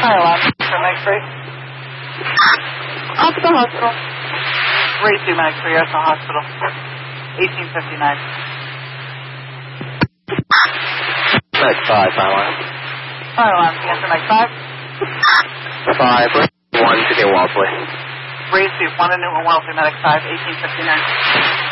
Fire alarm. For Meg 3. Off to the hospital. Ray 2, Meg 3, at the hospital. 1859. Meg 5, fire alarm. Fire alarm. Answer Meg 5. 5, 1 to New Wellesley. Ray 2, 1 to Newton Wellesley, medic 5, 1859.